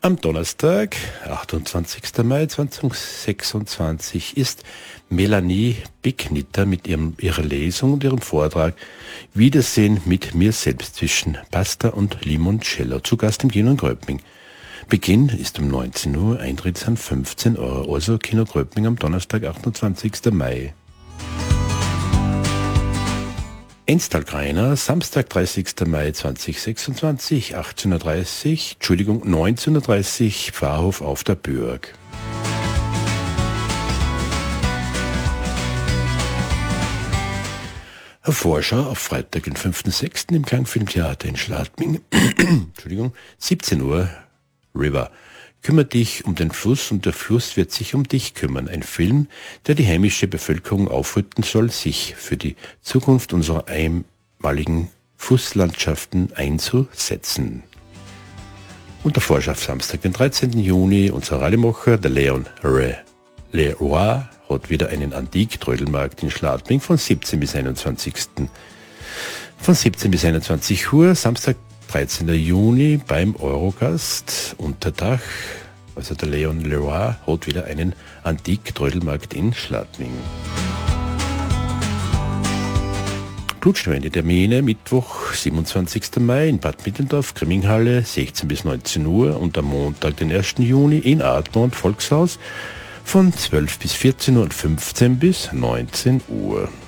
Am Donnerstag, 28. Mai 2026, ist Melanie Bicknitter mit ihrer Lesung und ihrem Vortrag Wiedersehen mit mir selbst zwischen Pasta und Limoncello zu Gast im Kino in Gröbming. Beginn ist um 19 Uhr, Eintritt sind 15 Euro, also Kino Gröbming am Donnerstag, 28. Mai. Enstal-Greiner, Samstag, 30. Mai 2026, 19:30 Uhr, Pfarrhof auf der Bürg. Vorschau auf Freitag, den 5.6. im Klangfilmtheater in Schladming, 17 Uhr, River. Kümmere dich um den Fluss und der Fluss wird sich um dich kümmern. Ein Film, der die heimische Bevölkerung aufrütteln soll, sich für die Zukunft unserer einmaligen Flusslandschaften einzusetzen. Und der Vorschau Samstag, den 13. Juni, unser Rallye-Macher, der Leon Leroy, hat wieder einen Antik-Trödelmarkt in Schladming von 17 bis 21. Uhr, Samstag, 13. Juni beim Eurogast Unterdach, also der Leon Leroy, hat wieder einen Antik-Trödelmarkt in Schladming. Blutspende Termine, Mittwoch, 27. Mai in Bad Mitteldorf, Grimminghalle, 16 bis 19 Uhr und am Montag, den 1. Juni in Admont Volkshaus von 12 bis 14 Uhr und 15 bis 19 Uhr.